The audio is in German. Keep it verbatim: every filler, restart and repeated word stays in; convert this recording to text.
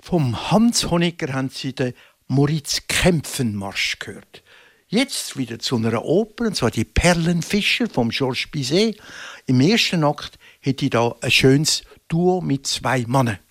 Vom Hans Honecker haben Sie den Moritz-Kempfen-Marsch gehört. Jetzt wieder zu einer Oper, und zwar die Perlenfischer von Georges Bizet. Im ersten Akt hätte ich da ein schönes Duo mit zwei Männern.